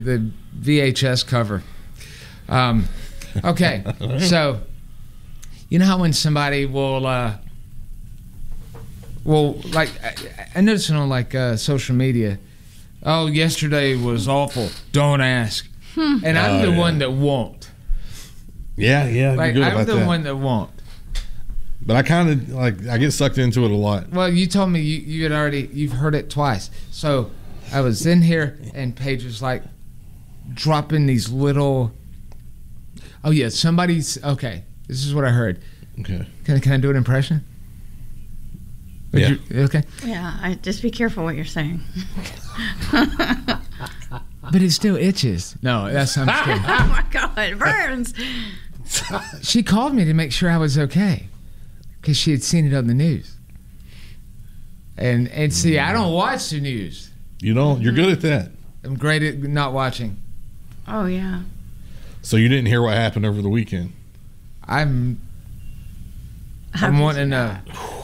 The VHS cover. Okay, so you know how when somebody will like I noticed it on like social media. Oh, yesterday was awful. Don't ask. And I'm the one that won't. Yeah, Like you're good I'm about the that. one that won't. But I kind of I get sucked into it a lot. Well, you told me you've heard it twice. So I was in here and Paige was like dropping these little. Oh yeah, somebody's okay. This is what I heard. Okay. Can I do an impression? Yeah. Okay. Yeah, just be careful what you're saying. But it still itches. No, that's I'm just kidding. Oh my God, it burns. She called me to make sure I was okay because she had seen it on the news. And see, I don't watch the news. You don't? You're good at that. I'm great at not watching. Oh yeah. So you didn't hear what happened over the weekend? I'm wanting to know.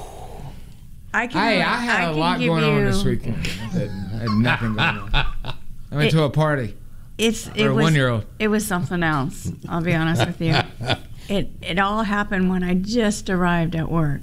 I had a lot going on this weekend. I had nothing going on. I went to a party. It a was 1-year-old. It was something else. I'll be honest with you. It all happened when I just arrived at work.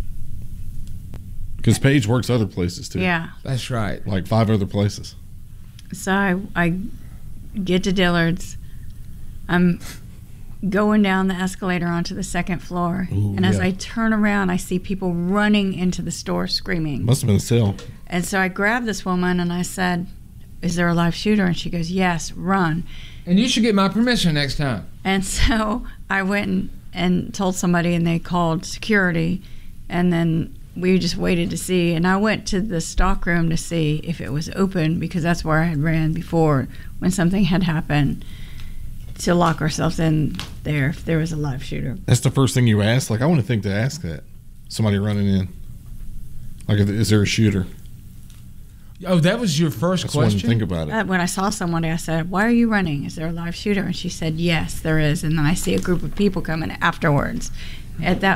Because Paige works other places too. Yeah. That's right. Like 5 other places. So I get to Dillard's. I'm going down the escalator onto the second floor. Ooh, and as yeah. I turn around, I see people running into the store screaming. Must have been a sale. And so I grabbed this woman and I said, "Is there a live shooter?" And she goes, "Yes, run." And you should get my permission next time. And so I went and told somebody, and they called security. And then we just waited to see. And I went to the stock room to see if it was open, because that's where I had ran before when something had happened, to lock ourselves in there if there was a live shooter. That's the first thing you asked? Like, I want to think to ask that. Somebody running in. Like, is there a shooter? Oh, that was your first That's one to question? think about it. When I saw somebody, I said, "Why are you running? Is there a live shooter?" And she said, "Yes, there is." And then I see a group of people coming afterwards. At that,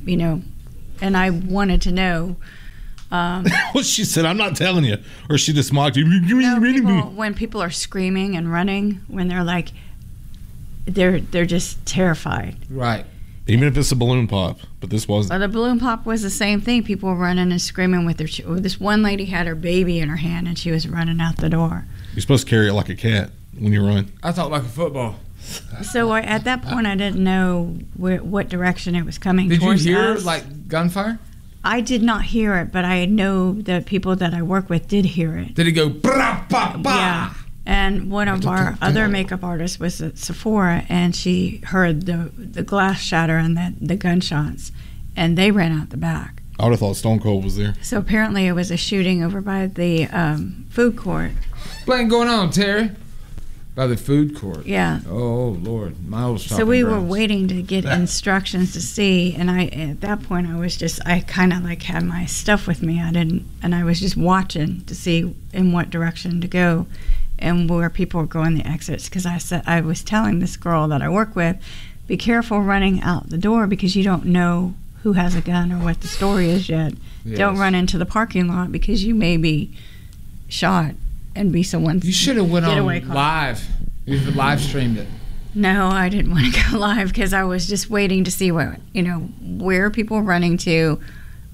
and I wanted to know. Well, she said, "I'm not telling you," or she just mocked you. When people are screaming and running, when they're like, they're just terrified. Right. Even if it's a balloon pop, but this wasn't. But the balloon pop was the same thing. People were running and screaming with their. This one lady had her baby in her hand and she was running out the door. You're supposed to carry it like a cat when you run. I thought like a football. So at that point, I didn't know what direction it was coming towards. Did you hear us. like gunfire? I did not hear it, but I know the people that I work with did hear it. Did it go brah, bah, bah? Yeah. And one of our other makeup artists was at Sephora, and she heard the glass shatter and the gunshots, and they ran out the back. I would have thought Stone Cold was there. So apparently it was a shooting over by the food court. What ain't going on, Terry? By the food court. Yeah. Oh, Lord. My old stomping So we were grounds. waiting to get instructions to see, and at that point I kind of like had my stuff with me. And I was just watching to see in what direction to go and where people were going the exits, because I was telling this girl that I work with, be careful running out the door because you don't know who has a gun or what the story is yet. Yes. Don't run into the parking lot because you may be shot and be someone's You should have went on getaway car. live. You should have live streamed it. No, I didn't want to go live because I was just waiting to see where people were running to,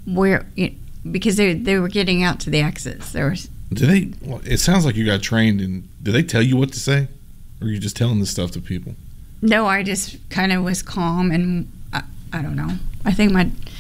because they were getting out to the exits. There was. It sounds like you got trained, and did they tell you what to say? Or are you just telling this stuff to people? No, I just kind of was calm, and I don't know. I think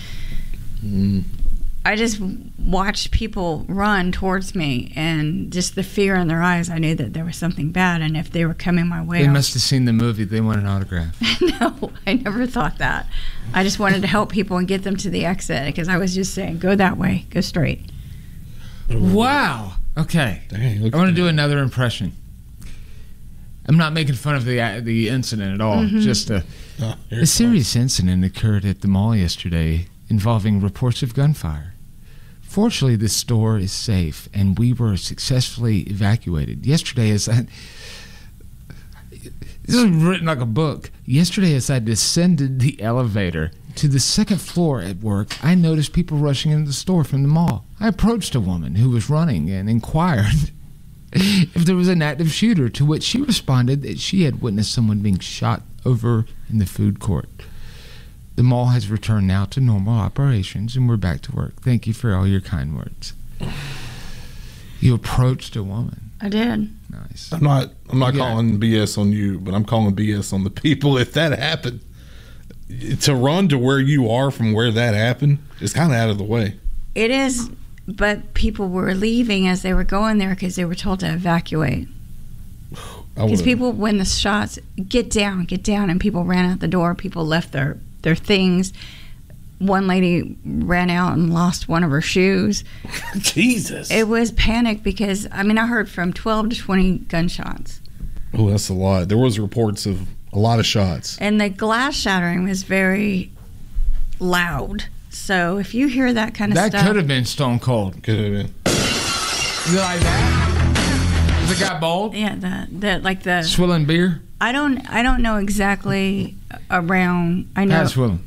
I just watched people run towards me, and just the fear in their eyes, I knew that there was something bad, and if they were coming my way... They must have seen the movie. They want an autograph. No, I never thought that. I just wanted to help people and get them to the exit, because I was just saying, go that way, go straight. Wow. Okay. Dang, I want to do another impression. I'm not making fun of the incident at all. Just a serious incident occurred at the mall yesterday involving reports of gunfire. Fortunately, the store is safe, and we were successfully evacuated. Yesterday, this is written like a book. Yesterday, as I descended the elevator to the second floor at work, I noticed people rushing into the store from the mall. I approached a woman who was running and inquired if there was an active shooter, to which she responded that she had witnessed someone being shot over in the food court. The mall has returned now to normal operations, and we're back to work. Thank you for all your kind words. You approached a woman. I did. Nice. I'm not calling BS on you, but I'm calling BS on the people. If that happened, to run to where you are from where that happened is kind of out of the way. It is, but people were leaving as they were going there because they were told to evacuate. Because people, when the shots, get down, and people ran out the door. People left their things. One lady ran out and lost one of her shoes. Jesus. It was panic because, I heard from 12 to 20 gunshots. Oh, that's a lot. There was reports of a lot of shots. And the glass shattering was very loud. So if you hear that kind of stuff. That could have been Stone Cold. Could have been. Is it like that? Was the guy bald? Yeah, like the swilling beer. I don't know exactly around. I know swilling.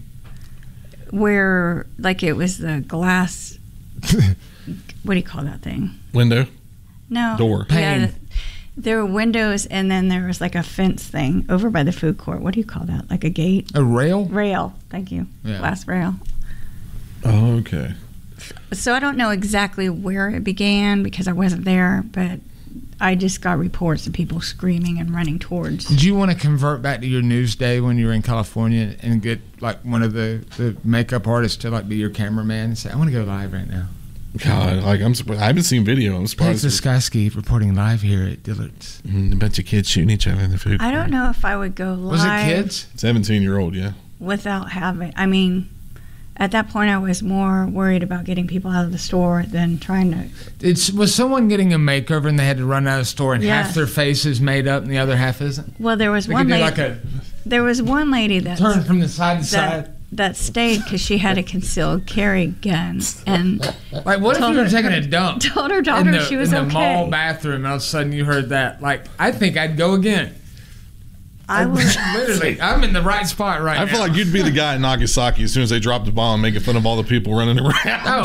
Where like it was the glass. What do you call that thing? Window. No. Door. Pane. Yeah, there were windows, and then there was like a fence thing over by the food court. What do you call that? Like a gate? A rail? Rail. Thank you. Yeah. Glass rail. Oh, okay. So I don't know exactly where it began because I wasn't there, but I just got reports of people screaming and running towards. Did you want to convert back to your news day when you were in California and get like one of the makeup artists to like be your cameraman and say, I want to go live right now? God, like I'm surprised. I haven't seen video. I'm surprised. It's Skyski reporting live here at Dillard's. A bunch of kids shooting each other in the food court. I don't know if I would go live. Was it kids? 17-year-old, yeah. Without having, at that point I was more worried about getting people out of the store than trying to. Was someone getting a makeover and they had to run out of the store and Yes. half their face is made up and the other half isn't? Well, there was one lady. There was one lady that turn from the side to side. That stayed because she had a concealed carry gun, and like what if you were taking a dump? Told her daughter she was okay. In the mall bathroom, and all of a sudden you heard that. Like I think I'd go again. I was literally. I'm in the right spot right now. I feel like you'd be the guy in Nagasaki as soon as they dropped the bomb, making fun of all the people running around. Oh,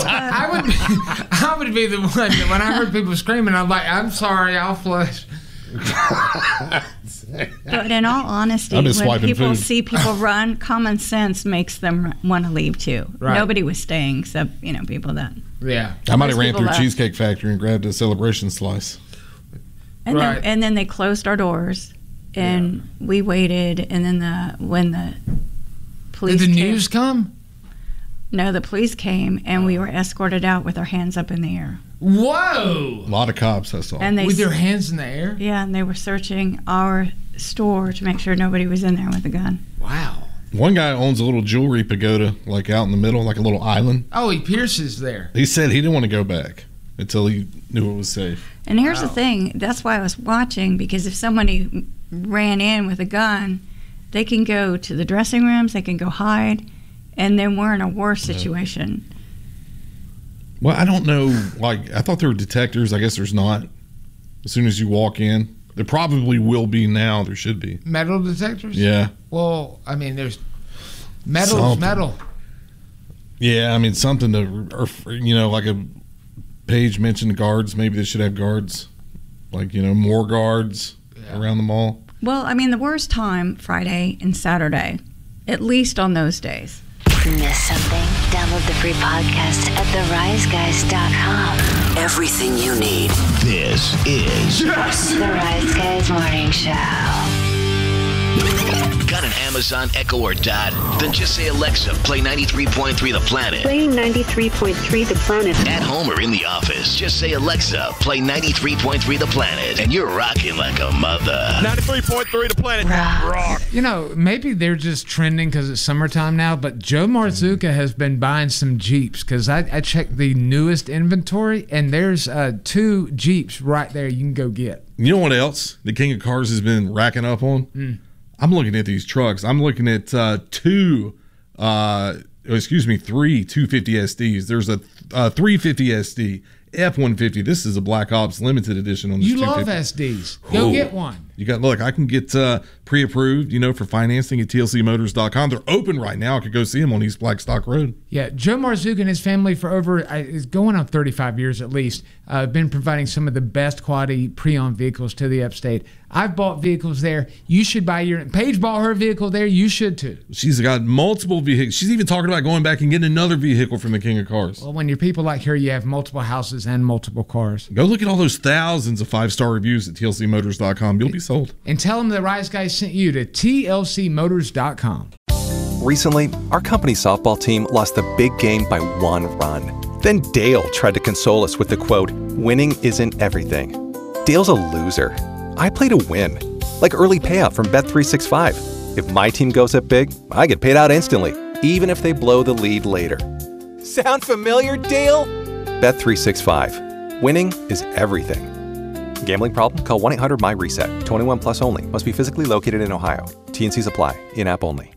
I would be the one that when I heard people screaming, I'm like, I'm sorry, I'll flush. But in all honesty, when people see people run, common sense makes them want to leave too. Right. Nobody was staying except people that. Yeah, I might have ran through Cheesecake Factory and grabbed a celebration slice. And then they closed our doors, and we waited. And then when the police did the news come? No, the police came, and we were escorted out with our hands up in the air. Whoa! A lot of cops I saw. And with their hands in the air? Yeah, and they were searching our store to make sure nobody was in there with a gun. Wow. One guy owns a little jewelry pagoda, like out in the middle, like a little island. Oh, he pierces there. He said he didn't want to go back until he knew it was safe. And here's the thing. That's why I was watching, because if somebody ran in with a gun, they can go to the dressing rooms, they can go hide, and then we're in a worse situation. Well, I don't know. Like, I thought there were detectors. I guess there's not. As soon as you walk in, there probably will be now. There should be metal detectors. Yeah. Well, there's metal's metal. Yeah, something to, or like a page mentioned guards. Maybe they should have guards, like more guards around the mall. Well, the worst time Friday and Saturday, at least on those days. Miss something? Download the free podcast at theriseguys.com. Everything you need. This is The Rise Guys Morning Show. Got an Amazon Echo or Dot? Then just say, Alexa, play 93.3 The Planet. Playing 93.3 The Planet. At home or in the office, just say, Alexa, play 93.3 The Planet. And you're rocking like a mother. 93.3 The Planet. Rock. Maybe they're just trending because it's summertime now, but Joe Marzuka has been buying some Jeeps because I checked the newest inventory, and there's 2 Jeeps right there you can go get. You know what else the King of Cars has been racking up on? I'm looking at these trucks. I'm looking at 3 250 SDs. There's a 350 SD, F-150. This is a Black Ops limited edition on this 250. You love SDs. Go get one. I can get pre-approved, for financing at tlcmotors.com. They're open right now. I could go see them on East Blackstock Road. Yeah, Joe Marzuk and his family for is going on 35 years at least, been providing some of the best quality pre-owned vehicles to the upstate. I've bought vehicles there. You should buy Paige bought her vehicle there. You should too. She's got multiple vehicles. She's even talking about going back and getting another vehicle from the King of Cars. Well, when you're people like her, you have multiple houses and multiple cars. Go look at all those thousands of 5-star reviews at tlcmotors.com. You'll be sold. And tell them the Rise Guys sent you to tlcmotors.com. Recently, our company softball team lost the big game by 1 run. Then Dale tried to console us with the quote, "Winning isn't everything." Dale's a loser. I play to win, like early payout from Bet365. If my team goes up big, I get paid out instantly, even if they blow the lead later. Sound familiar, Dale? Bet365. Winning is everything. Gambling problem? Call 1-800-MY-RESET. 21 plus only. Must be physically located in Ohio. T&Cs apply. In-app only.